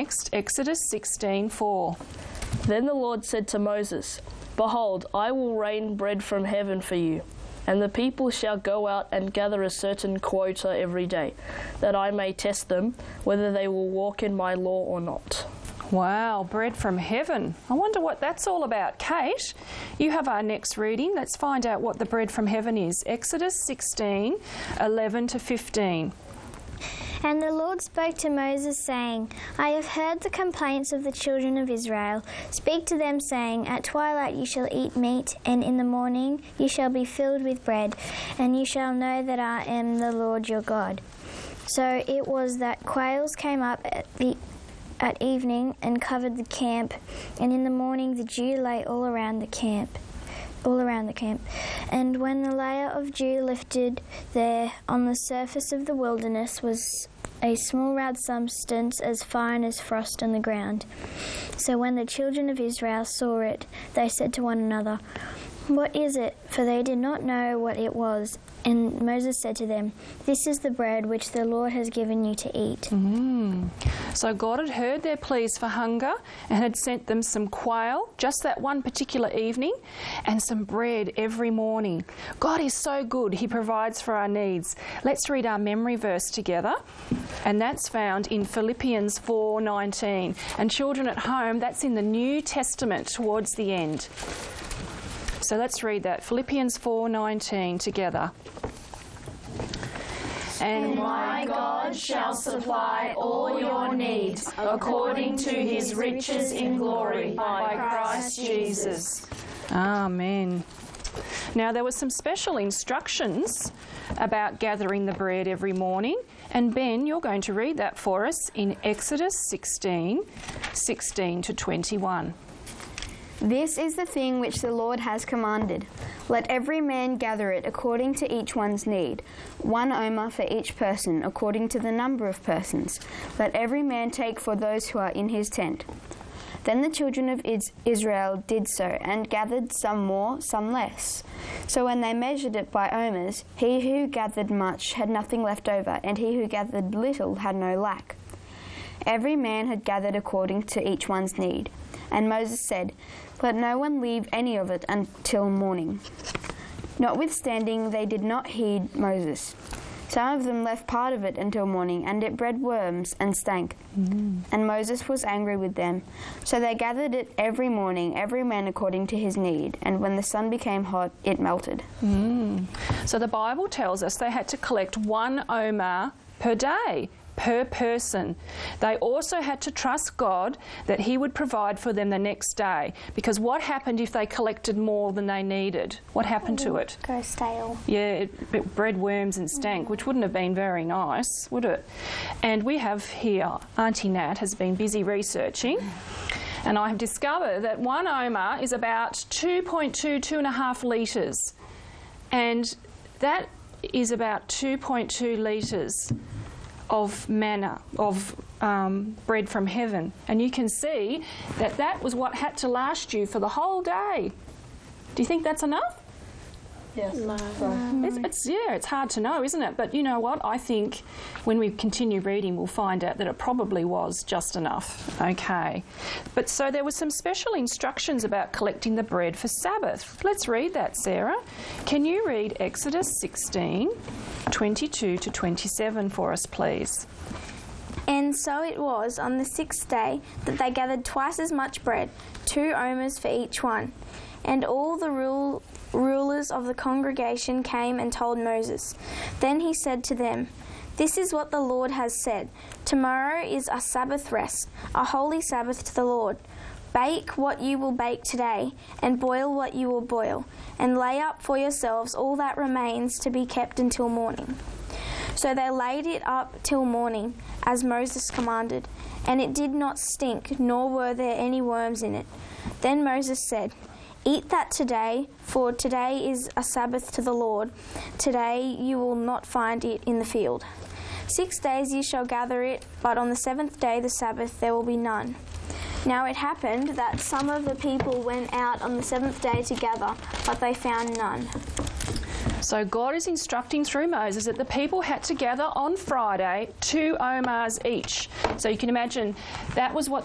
Next, Exodus 16:4. Then the Lord said to Moses, Behold, I will rain bread from heaven for you, and the people shall go out and gather a certain quota every day, that I may test them, whether they will walk in my law or not. Wow, bread from heaven. I wonder what that's all about. Kate, you have our next reading. Let's find out what the bread from heaven is. Exodus 16:11-15. And the Lord spoke to Moses, saying, I have heard the complaints of the children of Israel. Speak to them, saying, At twilight you shall eat meat, and in the morning you shall be filled with bread, and you shall know that I am the Lord your God. So it was that quails came up at evening and covered the camp, and in the morning the dew lay all around the camp. And when the layer of dew lifted, there on the surface of the wilderness was a small round substance as fine as frost on the ground. So when the children of Israel saw it, they said to one another, What is it? For they did not know what it was. And Moses said to them, This is the bread which the Lord has given you to eat. So God had heard their pleas for hunger and had sent them some quail just that one particular evening and some bread every morning. God is so good. He provides for our needs. Let's read our memory verse together, and that's found in Philippians 4:19. And children at home, that's in the New Testament towards the end. So let's read that, Philippians 4:19 together. And my God shall supply all your needs according to his riches in glory by Christ Jesus. Amen. Now there were some special instructions about gathering the bread every morning, and Ben, you're going to read that for us in Exodus 16:16-21. This is the thing which the Lord has commanded. Let every man gather it according to each one's need, 1 omer for each person, according to the number of persons. Let every man take for those who are in his tent. Then the children of Israel did so, and gathered some more, some less. So when they measured it by omers, he who gathered much had nothing left over, and he who gathered little had no lack. Every man had gathered according to each one's need. And Moses said, Let no one leave any of it until morning. Notwithstanding, they did not heed Moses. Some of them left part of it until morning, and it bred worms and stank. And Moses was angry with them. So they gathered it every morning, every man according to his need. And when the sun became hot, it melted. So the Bible tells us they had to collect 1 omer per day, per person. They also had to trust God that he would provide for them the next day, because what happened if they collected more than they needed? What happened to it? Go stale. Yeah, it bred worms and stank, which wouldn't have been very nice, would it? And we have here, Auntie Nat has been busy researching, and I have discovered that 1 omer is about 2.5 litres, and that is about 2.2 litres of manna, of bread from heaven. And you can see that that was what had to last you for the whole day. Do you think that's enough? Yes. No. It's hard to know, isn't it? But you know what? I think when we continue reading, we'll find out that it probably was just enough. Okay. But so there were some special instructions about collecting the bread for Sabbath. Let's read that, Sarah. Can you read Exodus 16:22-27 for us, please? And so it was on the 6th day that they gathered twice as much bread, 2 omers for each one. And all the rulers of the congregation came and told Moses. Then he said to them, This is what the Lord has said. Tomorrow is a Sabbath rest, a holy Sabbath to the Lord. Bake what you will bake today, and boil what you will boil, and lay up for yourselves all that remains to be kept until morning. So they laid it up till morning, as Moses commanded, and it did not stink, nor were there any worms in it. Then Moses said, Eat that today, for today is a Sabbath to the Lord. Today you will not find it in the field. 6 days you shall gather it, but on the 7th day, the Sabbath, there will be none. Now it happened that some of the people went out on the 7th day to gather, but they found none. So God is instructing through Moses that the people had to gather on Friday 2 omars each. So you can imagine that was what